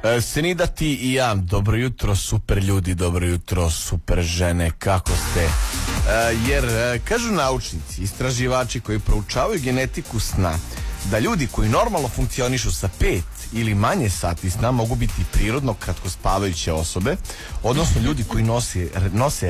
Senida, ti i ja, dobro jutro, super ljudi, dobro jutro, super žene, kako ste? Jer kažu naučnici, istraživači koji proučavaju genetiku sna, da ljudi koji normalno funkcionišu sa 5 ili manje sati sna mogu biti prirodno kratkospavajuće osobe, odnosno ljudi koji nose